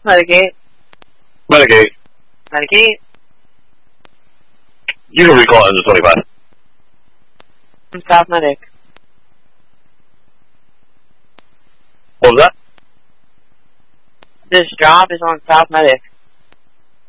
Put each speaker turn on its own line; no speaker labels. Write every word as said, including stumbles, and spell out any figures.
Medicate.
Medicate.
Medicate.
You can recall it in the twenty-five.
I'm South Medic.
What was that?
This job is on South Medic.